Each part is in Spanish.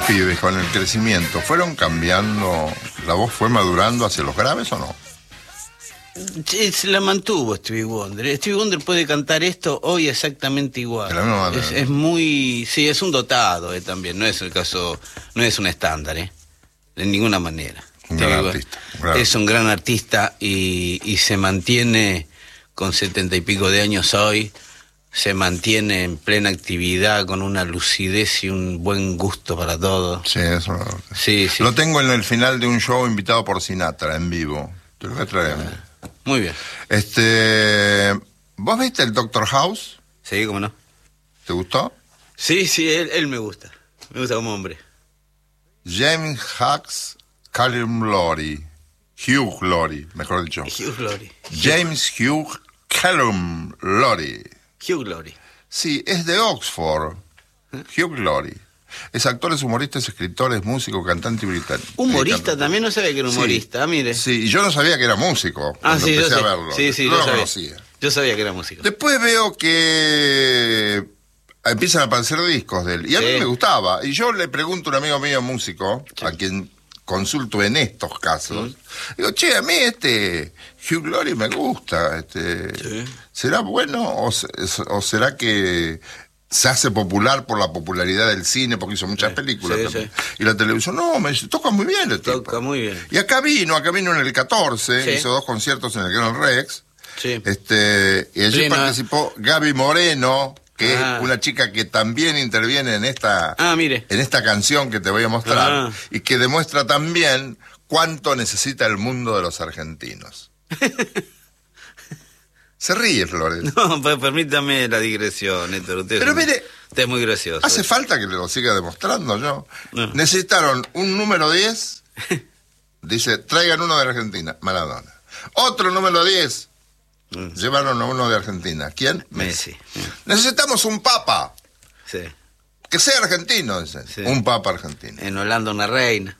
pibes con el crecimiento fueron cambiando, la voz fue madurando hacia los graves o no? Sí, se la mantuvo Stevie Wonder. Stevie Wonder puede cantar esto hoy exactamente igual. De la misma manera. Es muy... Sí, es un dotado también, no es el caso, no es un estándar, de ninguna manera. Un gran artista. Es un gran artista y se mantiene con 70 y pico de años hoy, se mantiene en plena actividad con una lucidez y un buen gusto para todo. Sí, eso. Sí, sí. Lo tengo en el final de un show invitado por Sinatra en vivo. Te lo voy a traer. Muy bien. ¿Vos viste el Doctor House? Sí, cómo no. ¿Te gustó? Sí, sí, él me gusta. Me gusta como hombre. James Hughes Callum Laurie. Hugh Laurie, mejor dicho. Hugh Laurie. James Hugh Callum Laurie. Hugh Laurie. Sí, es de Oxford. Hugh Laurie. Es actor, es humorista, es escritor, es músico, cantante y británico. ¿Humorista? También no sabía que era humorista. Sí, Ah, mire. Sí, y yo no sabía que era músico cuando empecé a verlo. Sí, sí, no yo lo sabía. conocía. Yo sabía que era músico. Después veo que empiezan a aparecer discos de él. Y a mí me gustaba. Y yo le pregunto a un amigo mío músico, a quien consulto en estos casos, digo, che, a mí Hugh Laurie me gusta. ¿Será bueno o será que se hace popular por la popularidad del cine, porque hizo muchas películas también? Y la televisión, no, me dice, toca muy bien el tipo. Toca muy bien. Y acá vino en el 14, hizo 2 conciertos en el Gran Rex. Sí. Y allí participó Gaby Moreno, que es una chica que también interviene en esta canción que te voy a mostrar, y que demuestra también cuánto necesita el mundo de los argentinos. Se ríe, Flores. No, pues permítame la digresión, Héctor. Pero mire, usted es muy gracioso. ¿Hace falta que lo siga demostrando yo? No. Necesitaron un número 10, dice, traigan uno de Argentina, Maradona. Otro número 10, llevaron a uno de Argentina. ¿Quién? Messi. Necesitamos un papa. Sí. Que sea argentino, dicen. Sí. Un papa argentino. En Holanda una reina.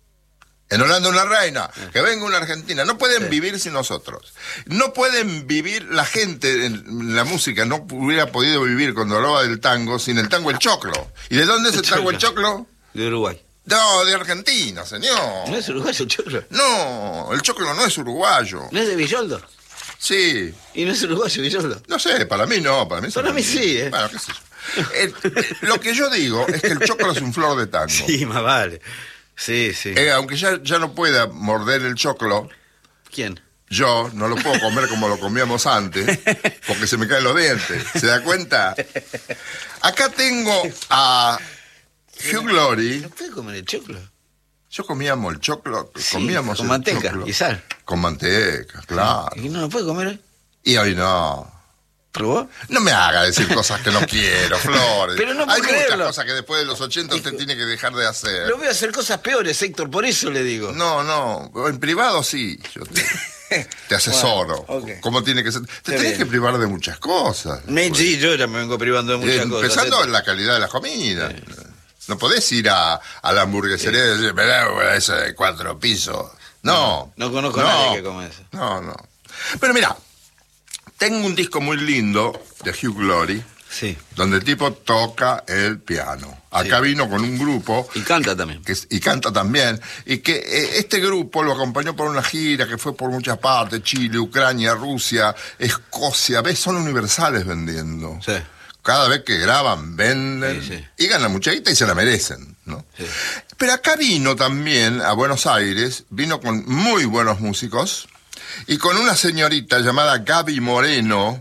En Holanda una reina, que venga una argentina. No pueden vivir sin nosotros. No pueden vivir, la gente en la música no hubiera podido vivir cuando hablaba del tango sin el tango el choclo. ¿Y de dónde es el tango el choclo? De Uruguay. No, de Argentina, señor. ¿No es uruguayo el choclo? No, el choclo no es uruguayo. ¿No es de Villoldo? Sí. ¿Y no es uruguayo Villoldo? No sé, para mí no, para mí sí, Bueno, qué sé yo. Lo que yo digo es que el choclo es un flor de tango. Sí, más vale. Sí, sí. Aunque ya no pueda morder el choclo. ¿Quién? Yo no lo puedo comer como lo comíamos antes, porque se me caen los dientes. ¿Se da cuenta? Acá tengo a Hugh Laurie. ¿No puede comer el choclo? Yo comíamos el choclo. Comíamos con manteca y sal. Con manteca, claro. ¿Y no lo puede comer hoy? Y hoy no. ¿Probó? No me haga decir cosas que no quiero, Flores. Pero no hay puedo muchas creerlo. cosas que después de los 80 usted tiene que dejar de hacer. Lo voy a hacer cosas peores, Héctor, por eso le digo. No, en privado sí, yo te asesoro. Bueno, ¿Cómo tiene que ser? Te tenés que privar de muchas cosas. Sí, yo ya me vengo privando de muchas cosas. Empezando en la calidad de la comida. No podés ir a la hamburguesería y decir, mirá, eso de 4 pisos. No. No conozco a nadie que come eso. No. Pero mira, tengo un disco muy lindo de Hugh Laurie, donde el tipo toca el piano. Acá vino con un grupo. Y canta también. Y canta también. Y que este grupo lo acompañó por una gira que fue por muchas partes: Chile, Ucrania, Rusia, Escocia. ¿Ves? Son universales vendiendo. Sí. Cada vez que graban, venden, y ganan mucha guita y se la merecen, ¿no? Sí. Pero acá vino también a Buenos Aires, vino con muy buenos músicos, y con una señorita llamada Gaby Moreno,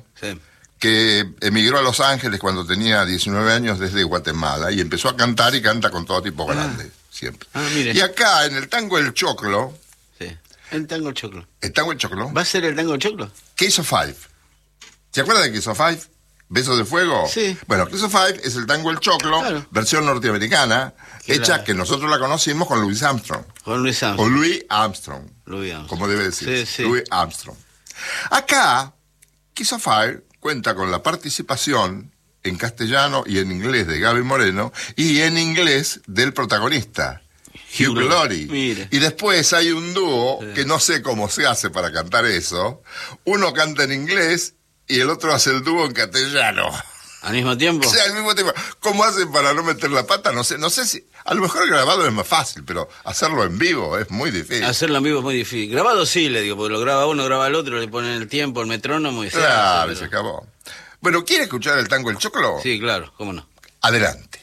que emigró a Los Ángeles cuando tenía 19 años desde Guatemala, y empezó a cantar, y canta con todo tipo grande, siempre. Y acá, en el tango El Choclo... Sí, el tango El Choclo. ¿El tango El Choclo? ¿Va a ser el tango El Choclo? Case of Five. ¿Se acuerdan de Case of Five? ¿Besos de Fuego? Sí. Bueno, Case of Five es el tango El Choclo, versión norteamericana, hecha que nosotros la conocimos con Louis Armstrong. Con Louis Armstrong. O Louis Armstrong. Louis Armstrong. Como debe decir. Sí. Louis Armstrong. Acá, Kiss of Fire cuenta con la participación en castellano y en inglés de Gaby Moreno y en inglés del protagonista, Hugh Laurie. Mire. Y después hay un dúo que no sé cómo se hace para cantar eso. Uno canta en inglés y el otro hace el dúo en castellano. ¿Al mismo tiempo? O sea, al mismo tiempo. ¿Cómo hacen para no meter la pata? No sé si... A lo mejor grabado es más fácil, pero hacerlo en vivo es muy difícil. Hacerlo en vivo es muy difícil. Grabado sí, le digo, porque lo graba uno, graba el otro, le ponen el tiempo, el metrónomo y se Claro, hace, se acabó. Bueno, ¿quiere escuchar el tango El Choclo? Sí, claro, cómo no. Adelante.